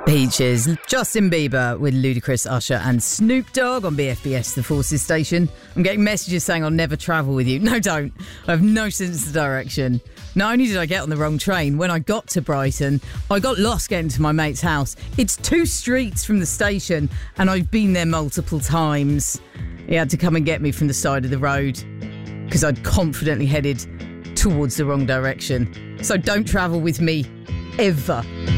Peaches, Justin Bieber with Ludacris, Usher and Snoop Dogg on BFBS, the Forces station. I'm getting messages saying I'll never travel with you. No, don't. I have no sense of direction. Not only did I get on the wrong train, when I got to Brighton, I got lost getting to my mate's house. It's 2 streets from the station and I've been there multiple times. He had to come and get me from the side of the road because I'd confidently headed towards the wrong direction. So don't travel with me, ever.